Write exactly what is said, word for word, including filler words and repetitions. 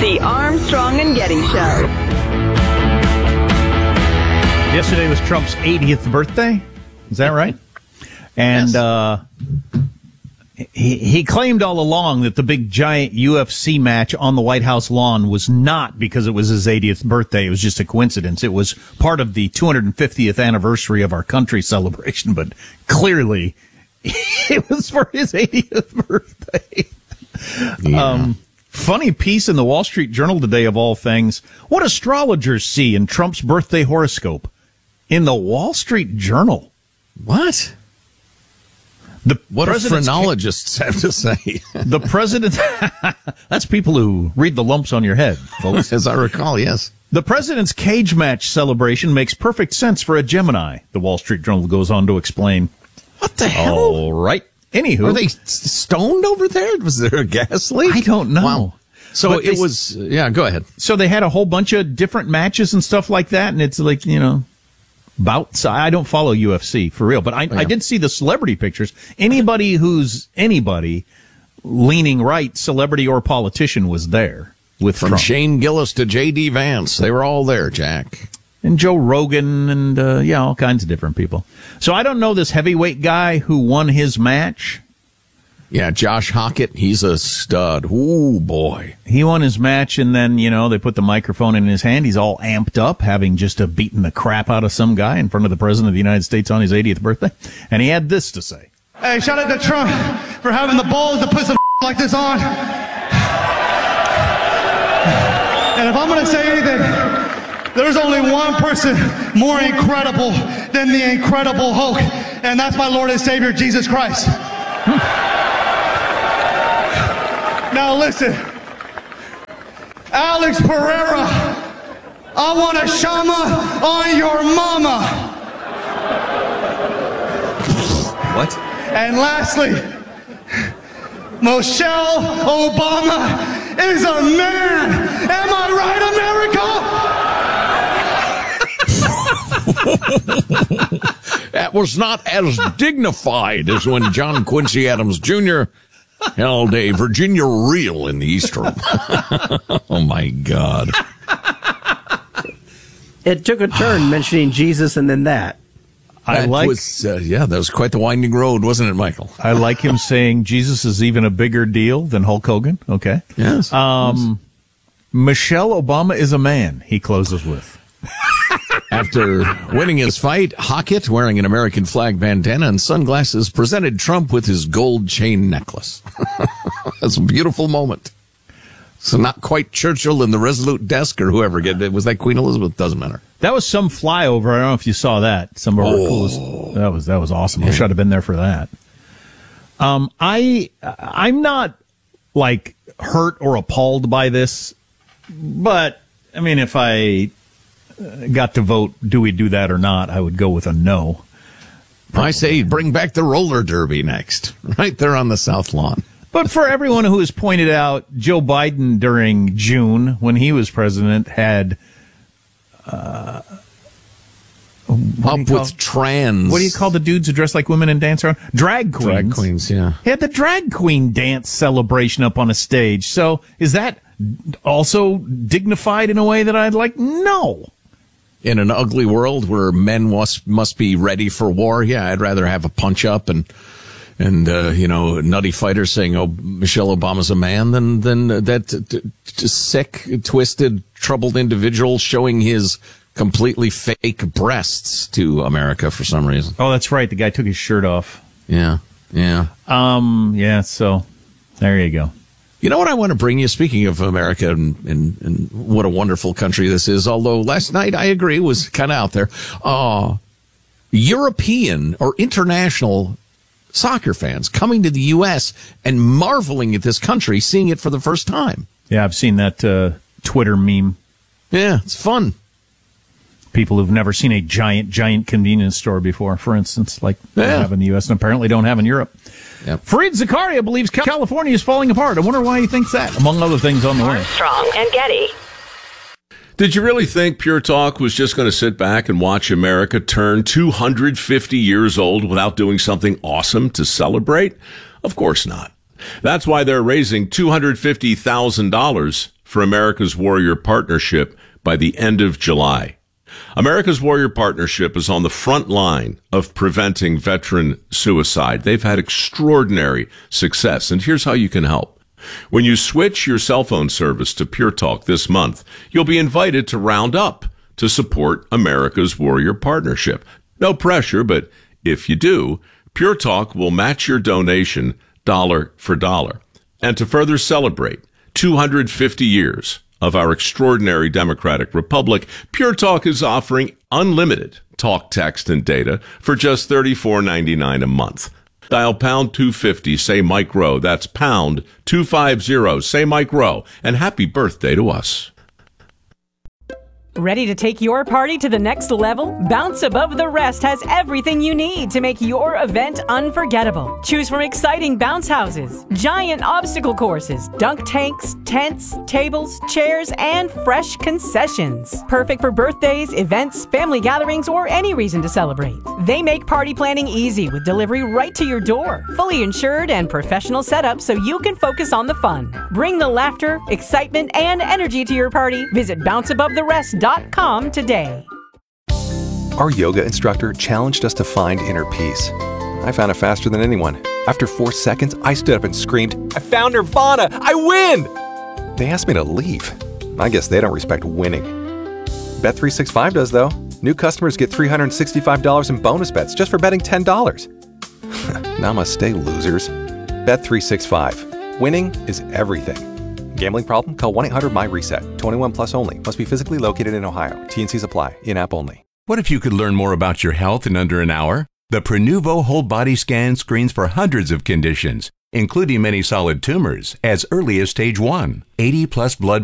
The Armstrong and Getty Show. Yesterday was Trump's eightieth birthday. Is that right? And yes. uh, he, he claimed all along that the big giant U F C match on the White House lawn was not because it was his eightieth birthday. It was just a coincidence. It was part of the two hundred fiftieth anniversary of our country celebration, but clearly it was for his eightieth birthday. Yeah. Um, funny piece in the Wall Street Journal today, of all things. What astrologers see in Trump's birthday horoscope? In the Wall Street Journal. What? The what do phrenologists have to say? The president, that's people who read the lumps on your head, folks. As I recall, yes. The president's cage match celebration makes perfect sense for a Gemini, the Wall Street Journal goes on to explain. What the hell? All right. Anywho. Are they stoned over there? Was there a gas leak? I don't know. Wow. So but it they, was, yeah, go ahead. So they had a whole bunch of different matches and stuff like that, and it's like, you know, bouts. I don't follow U F C for real, but I, oh, yeah. I did see the celebrity pictures. Anybody who's anybody leaning right, celebrity or politician, was there with From Trump. Shane Gillis to J D Vance. They were all there, Jack. And Joe Rogan and, uh, yeah, all kinds of different people. So I don't know this heavyweight guy who won his match. Yeah, Josh Hockett, he's a stud. Ooh, boy. He won his match, and then, you know, they put the microphone in his hand. He's all amped up, having just uh, beaten the crap out of some guy in front of the President of the United States on his eightieth birthday. And he had this to say. Hey, shout out to Trump for having the balls to put some like this on. And if I'm going to say anything, there's only one person more incredible than the Incredible Hulk, and that's my Lord and Savior, Jesus Christ. Now listen, Alex Pereira, I want a shama on your mama. What? And lastly, Michelle Obama is a man. Am I right, America? That was not as dignified as when John Quincy Adams Junior held a Virginia reel in the East Room. Oh, my God. It took a turn mentioning Jesus and then that. I that like, was, uh, yeah, that was quite the winding road, wasn't it, Michael? I like him saying Jesus is even a bigger deal than Hulk Hogan. Okay. Yes. Um, yes. Michelle Obama is a man, he closes with. After winning his fight, Hockett, wearing an American flag bandana and sunglasses, presented Trump with his gold chain necklace. That's a beautiful moment. So not quite Churchill in the Resolute desk or whoever. Was that Queen Elizabeth? Doesn't matter. That was some flyover. I don't know if you saw that. Some of our oh. coolest. That was that was awesome. Yeah. I should have been there for that. Um, I I'm not like hurt or appalled by this, but I mean, if I got to vote, do we do that or not, I would go with a no. Probably. I say bring back the roller derby next, right there on the South Lawn. But for everyone who has pointed out, Joe Biden during June, when he was president, had uh, up with trans. What do you call the dudes who dress like women and dance around? Drag queens. Drag queens, yeah. He had the drag queen dance celebration up on a stage. So is that also dignified in a way that I'd like? No. In an ugly world where men must must be ready for war, yeah, I'd rather have a punch up and and uh, you know, nutty fighter saying, "Oh, Michelle Obama's a man," than than that t- t- sick, twisted, troubled individual showing his completely fake breasts to America for some reason. Oh, that's right. The guy took his shirt off. Yeah, yeah, um, yeah. So there you go. You know what I want to bring you, speaking of America and, and, and what a wonderful country this is, although last night, I agree, was kind of out there. Uh, European or international soccer fans coming to the U S and marveling at this country, seeing it for the first time. Yeah, I've seen that uh, Twitter meme. Yeah, it's fun. People who've never seen a giant, giant convenience store before, for instance, like yeah. they have in the U S and apparently don't have in Europe. Yep. Fareed Zakaria believes California is falling apart. I wonder why he thinks that, among other things on the way. Armstrong and Getty. Did you really think Pure Talk was just going to sit back and watch America turn two hundred fifty years old without doing something awesome to celebrate? Of course not. That's why they're raising two hundred fifty thousand dollars for America's Warrior Partnership by the end of July. America's Warrior Partnership is on the front line of preventing veteran suicide. They've had extraordinary success, and here's how you can help. When you switch your cell phone service to Pure Talk this month, you'll be invited to round up to support America's Warrior Partnership. No pressure, but if you do, Pure Talk will match your donation dollar for dollar. And to further celebrate two hundred fifty years of our extraordinary democratic republic, Pure Talk is offering unlimited talk, text, and data for just thirty-four ninety-nine a month. Dial pound two fifty, say Mike Rowe. That's pound two fifty, say Mike Rowe. And happy birthday to us. Ready to take your party to the next level? Bounce Above the Rest has everything you need to make your event unforgettable. Choose from exciting bounce houses, giant obstacle courses, dunk tanks, tents, tables, chairs, and fresh concessions. Perfect for birthdays, events, family gatherings, or any reason to celebrate. They make party planning easy with delivery right to your door. Fully insured and professional setup so you can focus on the fun. Bring the laughter, excitement, and energy to your party. Visit bounce above the rest dot com today. Our yoga instructor challenged us to find inner peace. I found it faster than anyone. After four seconds, I stood up and screamed, "I found Nirvana! I win!" They asked me to leave. I guess they don't respect winning. Bet three sixty-five does, though. New customers get three hundred sixty-five dollars in bonus bets just for betting ten dollars. Namaste, losers. Bet three sixty-five. Winning is everything. Gambling problem? Call one eight hundred my reset. twenty-one plus only. Must be physically located in Ohio. T and Cs apply. In-app only. What if you could learn more about your health in under an hour? The Prenuvo whole body scan screens for hundreds of conditions, including many solid tumors, as early as stage one. eighty plus blood